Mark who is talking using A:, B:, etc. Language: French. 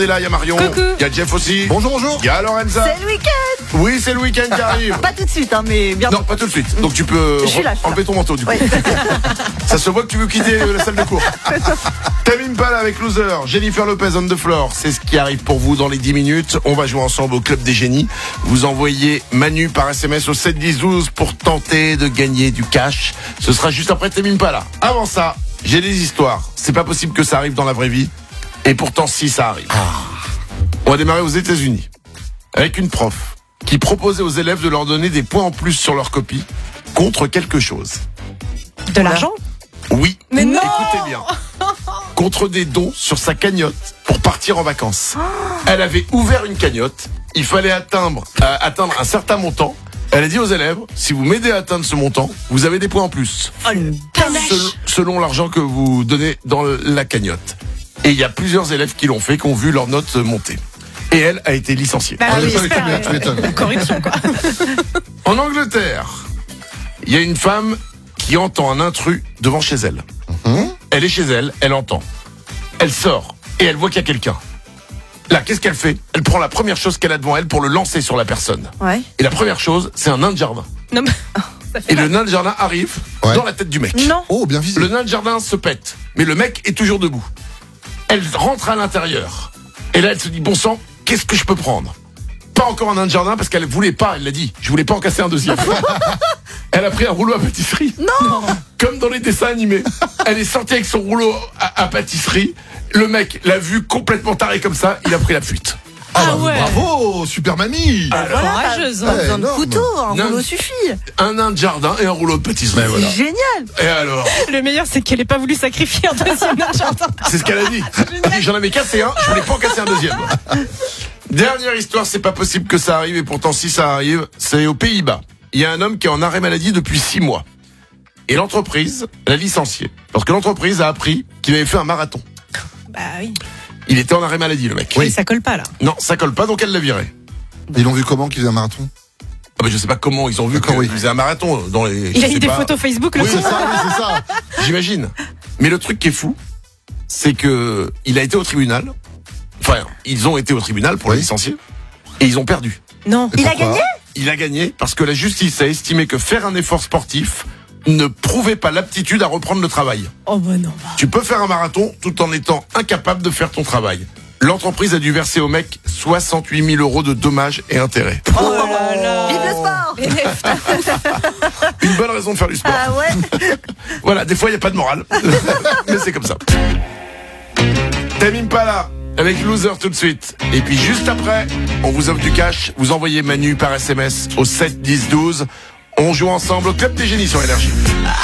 A: Et là, il y a Marion, il y a Jeff aussi.
B: Bonjour, bonjour.
A: Il y a Lorenza.
C: C'est le week-end.
A: Oui, c'est le week-end qui arrive.
C: Pas tout de suite, hein, mais bientôt.
A: Non, pas tout de suite. Donc tu peux
C: Je suis là.
A: enlever ton manteau du coup.
C: Oui.
A: Ça se voit que tu veux quitter la salle de cours. Tamim Pala avec Loser, Jennifer Lopez on the floor. C'est ce qui arrive pour vous dans les 10 minutes. On va jouer ensemble au Club des Génies. Vous envoyez Manu par SMS au 7 10 12 pour tenter de gagner du cash. Ce sera juste après Tamim Pala. Avant ça, j'ai des histoires. C'est pas possible que ça arrive dans la vraie vie. Et pourtant, si ça arrive. On va démarrer aux États-Unis avec une prof qui proposait aux élèves de leur donner des points en plus sur leur copie contre quelque chose.
D: De l'argent?
A: Oui.
D: Mais non.
A: Écoutez bien. Contre des dons sur sa cagnotte pour partir en vacances. Elle avait ouvert une cagnotte. Il fallait atteindre un certain montant. Elle a dit aux élèves, si vous m'aidez à atteindre ce montant, vous avez des points en plus.
D: Oh le panache.
A: Selon l'argent que vous donnez dans la cagnotte. Et il y a plusieurs élèves qui l'ont fait, qui ont vu leur note monter. Et elle a été licenciée.
D: Bah oui, j'espère.
B: tu m'étonnes.
D: Corruption, quoi.
A: En Angleterre, il y a une femme qui entend un intrus devant chez elle. Elle est chez elle, elle entend. Elle sort et elle voit qu'il y a quelqu'un. Là, qu'est-ce qu'elle fait? Elle prend la première chose qu'elle a devant elle pour le lancer sur la personne.
C: Ouais.
A: Et la première chose, c'est un nain de jardin.
D: Non, mais ça fait
A: Et le nain de jardin arrive dans la tête du mec.
C: Non.
B: Oh, bien visé.
A: Le nain de jardin se pète, mais le mec est toujours debout. Elle rentre à l'intérieur. Et là, elle se dit, bon sang, qu'est-ce que je peux prendre? Pas encore un nain de jardin parce qu'elle voulait pas, elle l'a dit. Je voulais pas en casser un deuxième. Elle a pris un rouleau à pâtisserie.
C: Non.
A: Comme dans les dessins animés. Elle est sortie avec son rouleau à pâtisserie. Le mec l'a vu complètement taré comme ça. Il a pris la fuite.
D: Ah ouais.
B: Bravo, super mamie.
D: Courageuse.
C: Pas besoin de
B: énorme.
C: couteau, un
A: Non.
C: rouleau suffit.
A: Un nain de jardin et un rouleau de pâtisserie. Voilà.
C: C'est génial.
A: Et alors?
D: Le meilleur, c'est qu'elle ait pas voulu sacrifier un deuxième jardin.
A: C'est ce qu'elle a dit. Elle a dit, j'en avais cassé un, je voulais pas en casser un deuxième. Dernière histoire, c'est pas possible que ça arrive, et pourtant si ça arrive, c'est aux Pays-Bas. Il y a un homme qui est en arrêt maladie depuis 6 mois. Et l'entreprise l'a licencié. Parce que l'entreprise a appris qu'il avait fait un marathon.
D: Bah oui.
A: Il était en arrêt maladie, le mec.
D: Oui, ça colle pas, là.
A: Non, ça colle pas, donc elle l'a viré.
B: Ils l'ont vu comment qu'il faisait un marathon?
A: Ah bah je sais pas comment ils ont vu
B: D'accord,
A: qu'il
B: oui.
A: faisait un marathon dans les...
D: Il a
A: je
D: mis
A: sais
D: des
A: pas.
D: photos Facebook, le
A: Oui,
D: soir.
B: C'est ça, oui, c'est ça.
A: J'imagine. Mais le truc qui est fou, c'est que il a été au tribunal. Enfin, ils ont été au tribunal pour le
B: Oui.
A: licencier. Et ils ont perdu.
D: Non.
B: Et
C: Il a
B: pourquoi?
C: gagné?
A: Il a gagné parce que la justice a estimé que faire un effort sportif ne prouvait pas l'aptitude à reprendre le travail.
D: Oh bah non.
A: Tu peux faire un marathon tout en étant incapable de faire ton travail. L'entreprise a dû verser au mec 68 000 € de dommages et intérêts.
D: Oh là là.
C: Vive le sport.
A: Une bonne raison de faire du sport.
C: Ah ouais.
A: Voilà, des fois il n'y a pas de morale. Mais c'est comme ça. Tamim Pala avec Loser tout de suite. Et puis juste après, on vous offre du cash. Vous envoyez Manu par SMS au 7 10 12. On joue ensemble au Club des Génies sur Énergie.